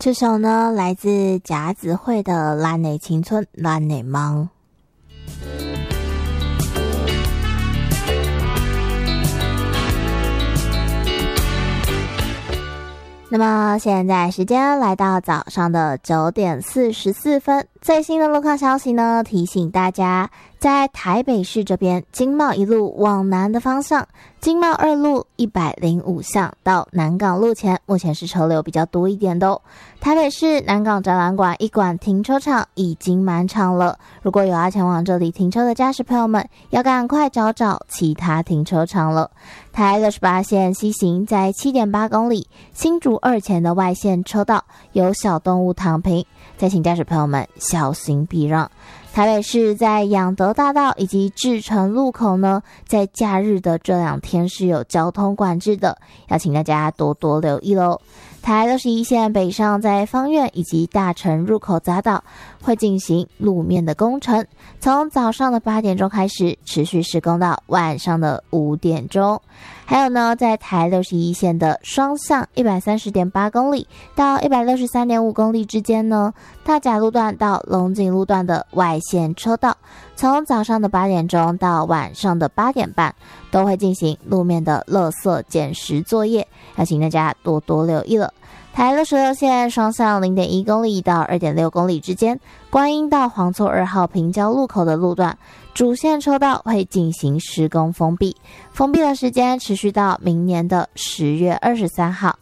这首呢来自甲子会的咱的青春咱的梦。那么现在时间来到早上的9点44分，最新的路况消息呢，提醒大家，在台北市这边经贸一路往南的方向，经贸2路105巷到南港路前，目前是车流比较多一点的哦。台北市南港展览馆一馆停车场已经满场了，如果有要前往这里停车的驾驶朋友们，要赶快找其他停车场了。台68线西行在 7.8 公里，新竹2前的外线车道有小动物躺平，再请驾驶朋友们小心避让。台北市在养德大道以及志诚路口呢，在假日的这2天是有交通管制的，要请大家多多留意咯。台61线北上在芳苑以及大城入口匝道会进行路面的工程，从早上的8点钟开始，持续施工到晚上的5点钟。还有呢，在台61线的双向 130.8 公里到 163.5 公里之间呢，大甲路段到龙井路段的外线车道，从早上的8点钟到晚上的8点半都会进行路面的垃圾捡拾作业，要请大家多多留意了。台66线双向 0.1 公里到 2.6 公里之间，观音到黄厝2号平交路口的路段，主线车道会进行施工封闭，封闭的时间持续到明年的10月23号。